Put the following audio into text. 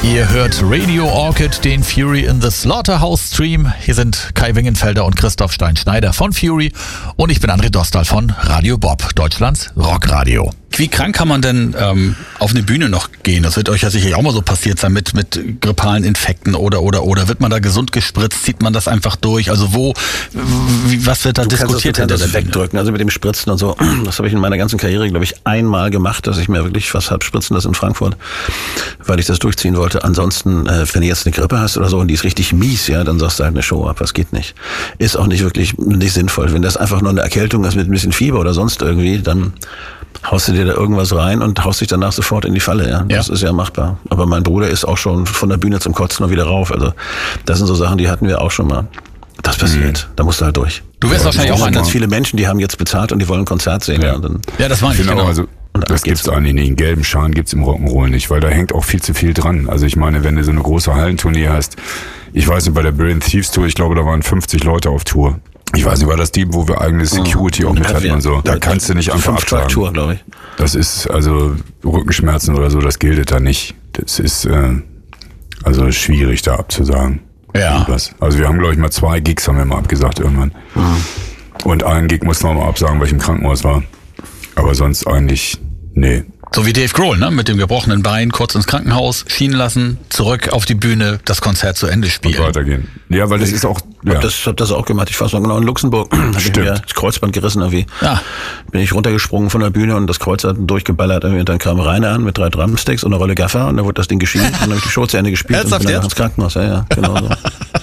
Ihr hört Radio Orchid, den Fury in the Slaughterhouse Stream. Hier sind Kai Wingenfelder und Christoph Stein-Schneider von Fury und ich bin André Dostal von Radio Bob, Deutschlands Rockradio. Wie krank kann man denn auf eine Bühne noch gehen? Das wird euch ja sicherlich auch mal so passiert sein mit grippalen Infekten oder wird man da gesund gespritzt? Zieht man das einfach durch? Also was wird da diskutiert hinter der Bühne? Wegdrücken, also mit dem Spritzen und so. Das habe ich in meiner ganzen Karriere, glaube ich, einmal gemacht, dass ich mir wirklich was hab spritzen lassen in Frankfurt, weil ich das durchziehen wollte. Ansonsten, wenn du jetzt eine Grippe hast oder so und die ist richtig mies, ja, dann sagst du halt eine Show ab. Das geht nicht. Ist auch nicht sinnvoll. Wenn das einfach nur eine Erkältung ist mit ein bisschen Fieber oder sonst irgendwie, dann haust du dir da irgendwas rein und haust dich danach sofort in die Falle, ja. Das ist ja machbar. Aber mein Bruder ist auch schon von der Bühne zum Kotzen und wieder rauf. Also das sind so Sachen, die hatten wir auch schon mal. Das passiert. Da musst du halt durch. Du wirst wahrscheinlich auch ganz viele Menschen, die haben jetzt bezahlt und die wollen ein Konzert sehen. Ja, das meine ich, genau. Also das gibt's eigentlich nicht. Einen gelben Schal gibt's im Rock'n'Roll nicht, weil da hängt auch viel zu viel dran. Also ich meine, wenn du so eine große Hallentournee hast, ich weiß nicht, bei der Brilliant Thieves Tour, ich glaube, da waren 50 Leute auf Tour. Ich weiß nicht, war das die, wo wir eigene Security auch mit hatten und so. Da kannst du nicht einfach absagen. Tour, glaube ich. Das ist, also Rückenschmerzen oder so, das gilt da nicht. Das ist also schwierig da abzusagen. Ja. Also wir haben, glaube ich, mal 2 Gigs haben wir mal abgesagt irgendwann. Und einen Gig mussten wir mal absagen, weil ich im Krankenhaus war. Aber sonst eigentlich, nee. So wie Dave Grohl, ne? Mit dem gebrochenen Bein, kurz ins Krankenhaus, schienen lassen, zurück auf die Bühne, das Konzert zu Ende spielen. Und weitergehen. Ja, weil das ist auch... Ja. Hab das auch gemacht. Ich weiß noch genau, in Luxemburg habe ich mir das Kreuzband gerissen irgendwie. Ja. Bin ich runtergesprungen von der Bühne und das Kreuz hat durchgeballert irgendwie. Und dann kam Rainer an mit 3 Drumsticks und eine Rolle Gaffer und dann wurde das Ding geschieden und dann habe ich die Show zu Ende gespielt. Ernsthaft und bin jetzt? dann ins Krankenhaus. Ja, genau so.